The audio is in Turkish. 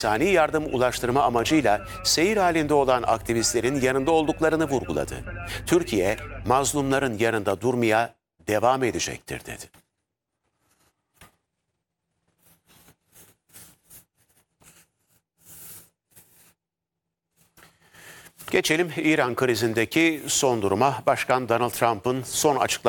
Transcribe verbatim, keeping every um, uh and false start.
İnsani yardım ulaştırma amacıyla seyir halinde olan aktivistlerin yanında olduklarını vurguladı. Türkiye, mazlumların yanında durmaya devam edecektir dedi. Geçelim İran krizindeki son duruma. Başkan Donald Trump'ın son açıklaması.